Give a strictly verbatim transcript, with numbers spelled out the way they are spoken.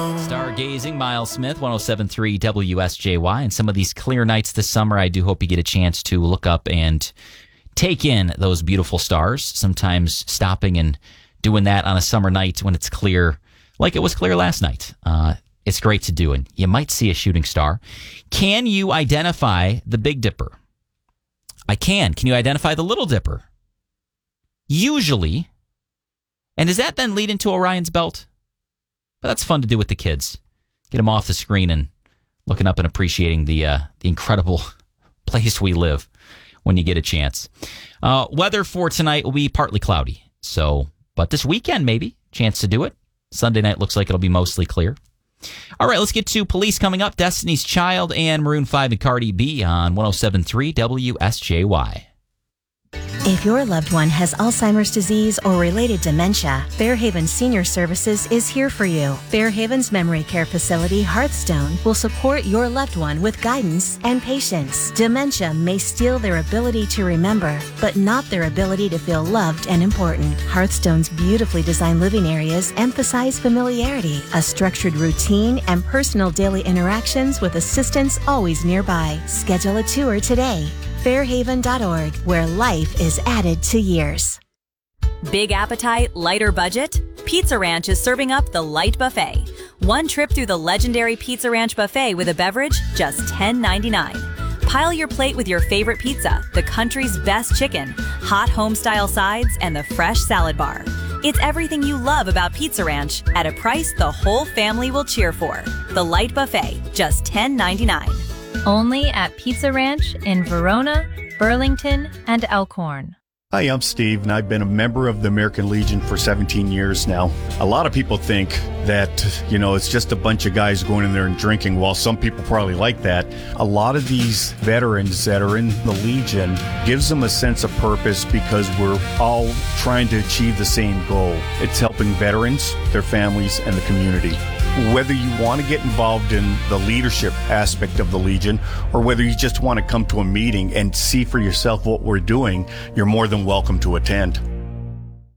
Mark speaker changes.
Speaker 1: Stargazing, Miles Smith, one oh seven point three W S J Y. And some of these clear nights this summer, I do hope you get a chance to look up and take in those beautiful stars. Sometimes stopping and doing that on a summer night when it's clear, like it was clear last night. Uh, it's great to do, and you might see a shooting star. Can you identify the Big Dipper? I can. Can you identify the Little Dipper? Usually. And does that then lead into Orion's Belt? But that's fun to do with the kids. Get them off the screen and looking up and appreciating the uh, the incredible place we live when you get a chance. Uh, weather for tonight will be partly cloudy. So, but this weekend maybe chance to do it. Sunday night looks like it'll be mostly clear. All right, let's get to Police coming up. Destiny's Child and Maroon five and Cardi B on one oh seven point three W S J Y.
Speaker 2: If your loved one has Alzheimer's disease or related dementia, Fairhaven Senior Services is here for you. Fairhaven's memory care facility, Hearthstone, will support your loved one with guidance and patience. Dementia may steal their ability to remember, but not their ability to feel loved and important. Hearthstone's beautifully designed living areas emphasize familiarity, a structured routine, and personal daily interactions with assistance always nearby. Schedule a tour today. Fairhaven dot org, where life is added to years.
Speaker 3: Big appetite, lighter budget? Pizza Ranch is serving up the Light Buffet. One trip through the legendary Pizza Ranch buffet with a beverage, just ten ninety-nine. Pile your plate with your favorite pizza, the country's best chicken, hot home-style sides, and the fresh salad bar. It's everything you love about Pizza Ranch at a price the whole family will cheer for. The Light Buffet, just ten ninety-nine.
Speaker 4: Only at Pizza Ranch in Verona, Burlington, and Elkhorn.
Speaker 5: Hi, I'm Steve, and I've been a member of the American Legion for seventeen years now. A lot of people think that, you know, it's just a bunch of guys going in there and drinking. While some people probably like that, a lot of these veterans that are in the Legion gives them a sense of purpose because we're all trying to achieve the same goal. It's helping veterans, their families, and the community. Whether you want to get involved in the leadership aspect of the Legion or whether you just want to come to a meeting and see for yourself what we're doing, you're more than welcome to attend.